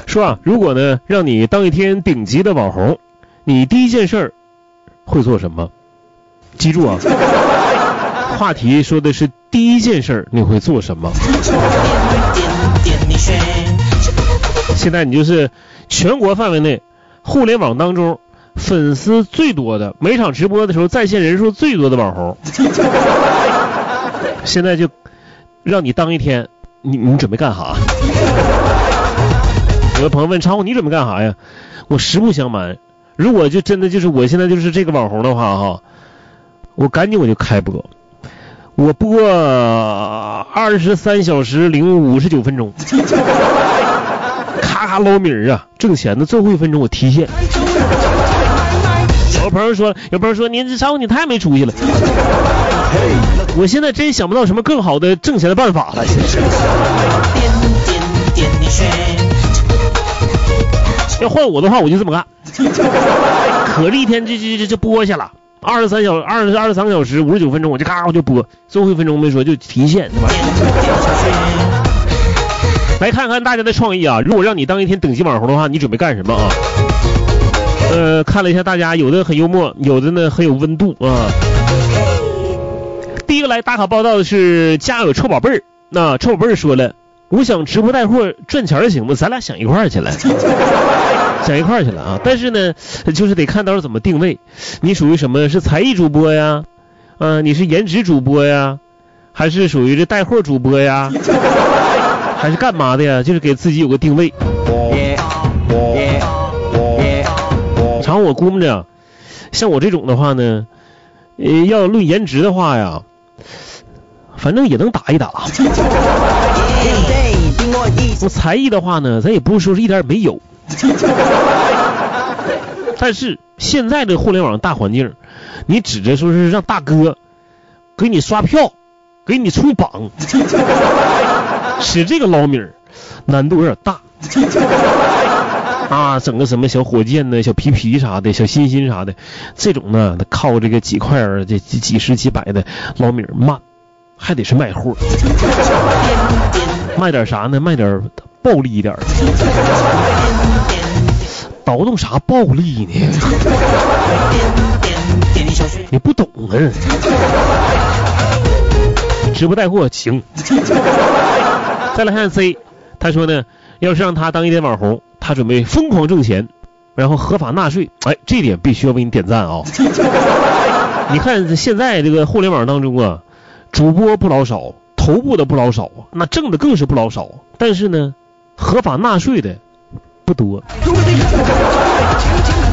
说啊，如果呢让你当一天顶级的网红，你第一件事会做什么？记住啊，话题说的是第一件事你会做什么。现在你就是全国范围内互联网当中粉丝最多的，每场直播的时候在线人数最多的网红。现在就让你当一天，你准备干啥？有的朋友问常虎你准备干啥呀？我实不相瞒，如果就真的就是我现在就是这个网红的话哈，我赶紧我就开播，我播23小时零59分钟，咔咔捞米啊，挣钱的最后1分钟我提现。有朋友说您这常虎你太没出息了，我现在真想不到什么更好的挣钱的办法了。要换我的话我就这么干，可这一天就播下了23小时59分钟，我就咔我就播，最后1分钟没说就提现。来看看大家的创意啊，如果让你当一天顶级网红的话，你准备干什么啊？看了一下大家，有的很幽默，有的呢很有温度啊。第一个来打卡报道的是家有臭宝贝儿，那臭宝贝儿说了，我想直播带货赚钱行吗？咱俩想一块儿去了。想一块儿去了啊！但是呢，就是得看到时候怎么定位。你属于什么？是才艺主播呀？你是颜值主播呀？还是属于这带货主播呀？还是干嘛的呀？就是给自己有个定位。常我估摸着，像我这种的话呢，要论颜值的话呀，反正也能打一打。我才艺的话呢，咱也不是说是一点也没有。但是现在的互联网大环境，你指着说是让大哥给你刷票，给你出榜，使这个捞米难度有点大啊！整个什么小火箭呢、小皮皮啥的、小心心啥的，这种呢靠这个几块这几十几百的捞米慢，还得是卖货，卖点啥呢？卖点暴力一点的。倒动啥暴力呢？你不懂啊！直播带货行。再来看 C， 他说呢，要是让他当一天网红，他准备疯狂挣钱，然后合法纳税。哎，这点必须要为你点赞啊！你看现在这个互联网当中啊，主播不老少，头部的不老少，那挣的更是不老少。但是呢，合法纳税的不多。